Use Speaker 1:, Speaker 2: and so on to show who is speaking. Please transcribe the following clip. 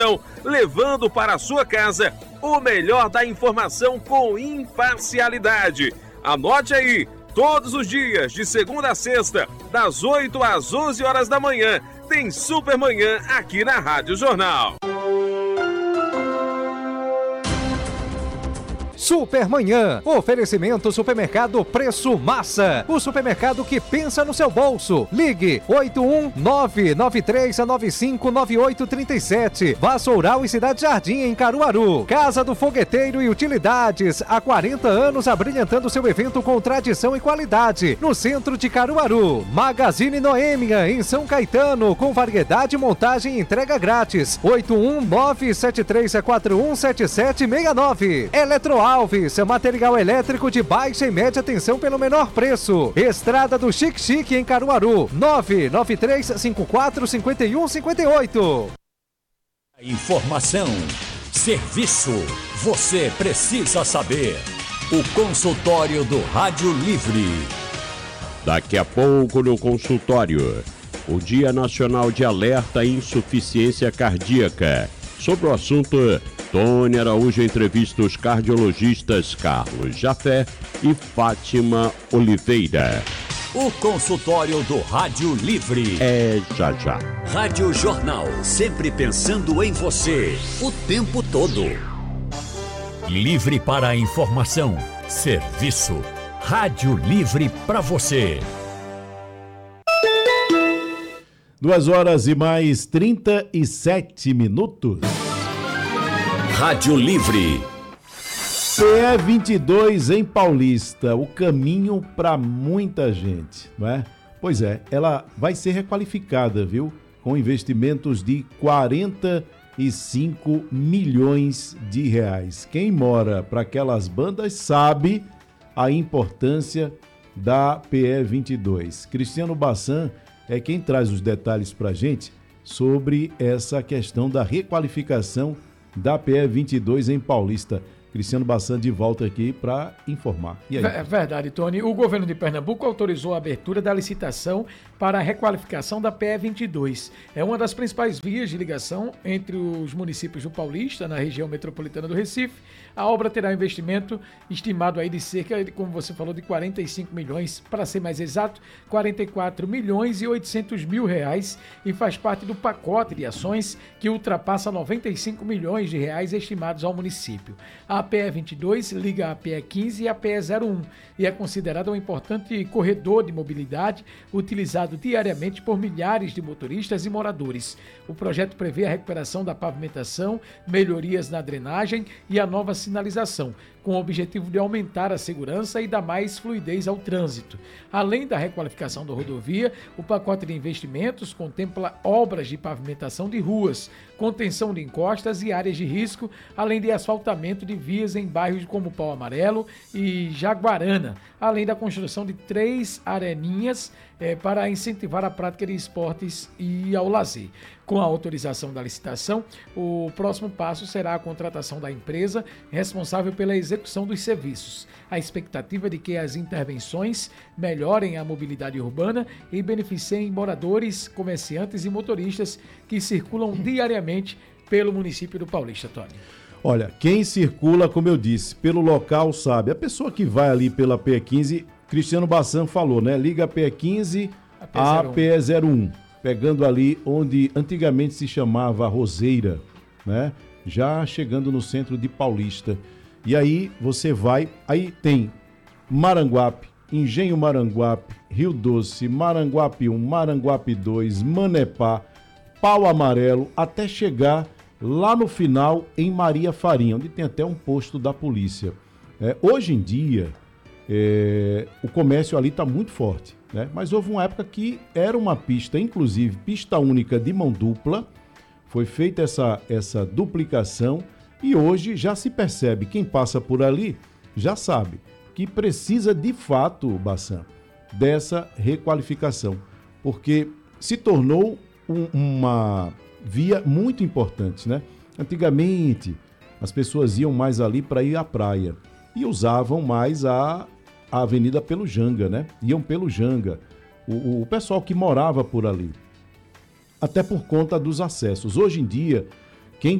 Speaker 1: levando para a sua casa o melhor da informação com imparcialidade. Anote aí, todos os dias, de segunda a sexta, das 8 às 11 horas da manhã, tem Supermanhã aqui na Rádio Jornal.
Speaker 2: Supermanhã, oferecimento Supermercado Preço Massa, o supermercado que pensa no seu bolso. Ligue 81993959837. Vassoural e Cidade Jardim em Caruaru. Casa do Fogueteiro e Utilidades, há 40 anos abrilhantando seu evento com tradição e qualidade, no centro de Caruaru. Magazine Noêmia em São Caetano, com variedade, montagem e entrega grátis. 81973417769. Eletroalves, material elétrico de baixa e média tensão pelo menor preço. Estrada do Chique Chique em Caruaru, 993545158.
Speaker 3: Informação, serviço, você precisa saber. O consultório do Rádio Livre.
Speaker 4: Daqui a pouco no consultório, o Dia Nacional de Alerta à Insuficiência Cardíaca. Sobre o assunto, Tony Araújo entrevista os cardiologistas Carlos Jafé e Fátima Oliveira.
Speaker 3: O consultório do Rádio Livre.
Speaker 4: É já já.
Speaker 3: Rádio Jornal, sempre pensando em você, o tempo todo. Livre para a informação, serviço. Rádio Livre para você.
Speaker 5: 2h37.
Speaker 3: Rádio Livre.
Speaker 5: PE 22 em Paulista, o caminho para muita gente, não é? Pois é, ela vai ser requalificada, viu? Com investimentos de 45 milhões de reais. Quem mora para aquelas bandas sabe a importância da PE 22. Cristiano Bassan é quem traz os detalhes para a gente sobre essa questão da requalificação da PE 22 em Paulista. Cristiano Bassan de volta aqui para informar. E aí?
Speaker 6: É verdade, Tony. O governo de Pernambuco autorizou a abertura da licitação para a requalificação da PE 22. É uma das principais vias de ligação entre os municípios do Paulista, na região metropolitana do Recife. A obra terá um investimento estimado aí de cerca de, como você falou, de 45 milhões, para ser mais exato, 44 milhões e 800 mil reais, e faz parte do pacote de ações que ultrapassa 95 milhões de reais estimados ao município. A PE 22 liga a PE 15 e a PE 01 e é considerada um importante corredor de mobilidade utilizado diariamente por milhares de motoristas e moradores. O projeto prevê a recuperação da pavimentação, melhorias na drenagem e a nova sinalização, com o objetivo de aumentar a segurança e dar mais fluidez ao trânsito. Além da requalificação da rodovia, o pacote de investimentos contempla obras de pavimentação de ruas, contenção de encostas e áreas de risco, além de asfaltamento de vias em bairros como Pau Amarelo e Jaguarana, além da construção de 3 areninhas para incentivar a prática de esportes e ao lazer. Com a autorização da licitação, o próximo passo será a contratação da empresa responsável pela execução dos serviços. A expectativa é de que as intervenções melhorem a mobilidade urbana e beneficiem moradores, comerciantes e motoristas que circulam diariamente pelo município do Paulista, Tony.
Speaker 5: Olha, quem circula, como eu disse, pelo local sabe. A pessoa que vai ali pela PE15, Cristiano Bassan falou, né? Liga a PE15 à PE01, pegando ali onde antigamente se chamava Roseira, né? Já chegando no centro de Paulista. E aí você vai, aí tem Maranguape, Engenho Maranguape, Rio Doce, Maranguape 1, Maranguape 2, Manepá, Pau Amarelo, até chegar lá no final em Maria Farinha, onde tem até um posto da polícia. Hoje em dia, o comércio ali está muito forte, né? Mas houve uma época que era uma pista, inclusive pista única de mão dupla, foi feita essa duplicação e hoje já se percebe, quem passa por ali já sabe que precisa de fato, Bassan, dessa requalificação, porque se tornou uma via muito importante, né? Antigamente, as pessoas iam mais ali para ir à praia e usavam mais a Avenida pelo Janga, né? Iam pelo Janga. O pessoal que morava por ali, até por conta dos acessos. Hoje em dia,